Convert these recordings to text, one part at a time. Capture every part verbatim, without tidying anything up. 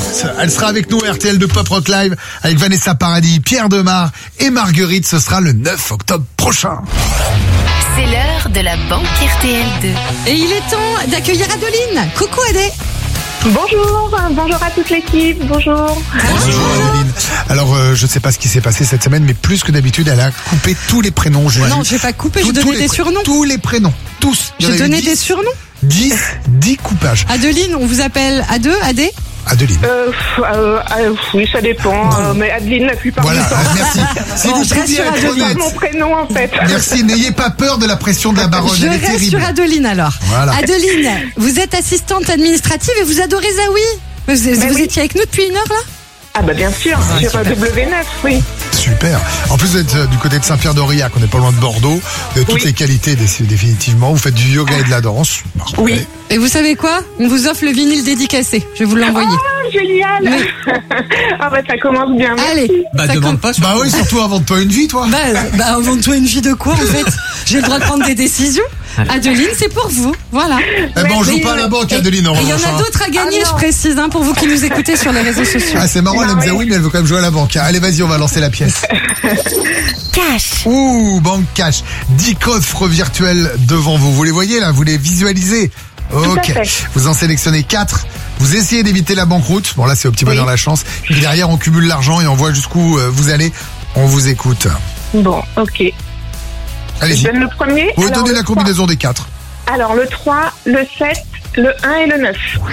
Elle sera avec nous, R T L de Pop Rock Live, avec Vanessa Paradis, Pierre Demar et Marguerite. Ce sera le neuf octobre prochain. C'est l'heure de la banque R T L deux. Et il est temps d'accueillir Adeline. Coucou Adé. Bonjour, bonjour à toute l'équipe, bonjour. Bonjour Adeline. Alors, euh, je ne sais pas ce qui s'est passé cette semaine, mais plus que d'habitude, elle a coupé tous les prénoms. Je Non, je vais pas couper, je Tous- donnais tous les des pr- surnoms. Tous les prénoms, tous. Il y en Je a eu donnais dix, des surnoms. dix, dix coupages. Adeline, on vous appelle Ade, Adé. Adeline. Euh, pff, euh, euh, oui, ça dépend, euh, mais Adeline la plupart Voilà, du temps. euh, merci. Si Bon, vous je reste pouviez sur être Adeline. C'est honnête. mon prénom en fait. Merci, n'ayez pas peur de la pression de la baronne, Je elle est reste terrible. sur Adeline alors. Voilà. Adeline, vous êtes assistante administrative et vous adorez Zawi. Vous, vous Ben oui. étiez avec nous depuis une heure là. Ah bah bien sûr, Ah, sur super. W neuf, oui. Super. En plus, vous êtes euh, du côté de Saint-Pierre-d'Aurillac, on n'est pas loin de Bordeaux. Vous avez toutes Oui. les qualités, dé- définitivement. Vous faites du yoga et de la danse. Parfait. Oui. Et vous savez quoi? On vous offre le vinyle dédicacé. Je vais vous l'envoyer. Ah, génial. Ah bah ça commence bien, merci. Allez. Bah ça demande com- pas. Bah oui, surtout invente-toi une vie, toi. Bah, bah invente-toi une vie de quoi en fait? J'ai le droit de prendre des décisions. Adeline, c'est pour vous. Voilà. Eh ben, on joue Merci. pas à la banque, Adeline, en Et il y en revanche, a hein. d'autres à gagner, Ah je non. précise, hein, pour vous qui nous écoutez sur les réseaux sociaux. Ah, c'est marrant, elle Non, aime dire mais- oui, mais elle veut quand même jouer à la banque. Allez, vas-y, on va lancer la pièce. Cash. Ouh, banque cash. dix coffres virtuels devant vous. Vous les voyez là, vous les visualisez. Ok. à fait. Vous en sélectionnez quatre. Vous essayez d'éviter la banqueroute. Bon, là, c'est au petit bonheur Oui. la chance. Puis derrière, on cumule l'argent et on voit jusqu'où euh, vous allez. On vous écoute. Bon, ok. Je Allez-y. donne le premier. Vous Alors, donnez le la trois. combinaison des quatre. Alors le trois, le sept, le un et le neuf.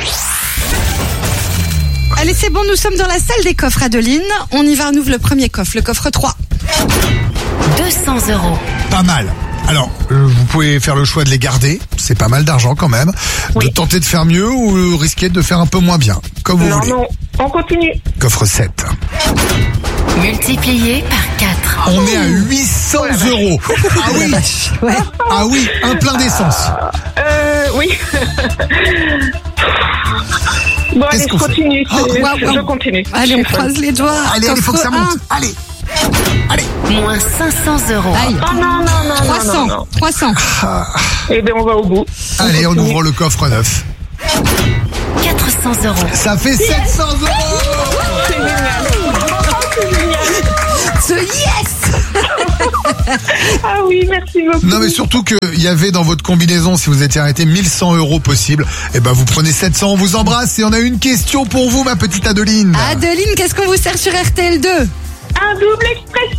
Allez, c'est bon, nous sommes dans la salle des coffres, Adeline. On y va, on ouvre le premier coffre, le coffre trois. deux cents euros. Pas mal. Alors, euh, vous pouvez faire le choix de les garder. C'est pas mal d'argent quand même. De Oui. tenter de faire mieux ou risquer de faire un peu moins bien. Comme vous Non, voulez. non, on continue. Coffre sept. Multiplié par quatre. On est à huit cents euros. Ah oui. Ouais. Ah oui, un plein d'essence. Euh, oui. Bon, allez, Qu'est-ce je qu'on fait continue. Oh, je, waouh, je waouh. continue. Allez, Je on suis folle. croise les doigts. Allez, il faut que ça Coffre monte. un. Allez. Allez. Moins cinq cents euros. Aïe. Oh non, non, non, non, trois cents. non, non. trois cents. Eh bien, on va au bout. Allez, on continue. ouvre le coffre neuf. quatre cents euros. Ça fait sept cents euros. C'est génial. Ce yes. Ah oui, merci beaucoup. Non mais surtout qu'il y avait dans votre combinaison, si vous étiez arrêté, mille cent euros possible. Et ben vous prenez sept cents, on vous embrasse et on a une question pour vous, ma petite Adeline. Adeline, qu'est-ce qu'on vous sert sur R T L deux? Un double express.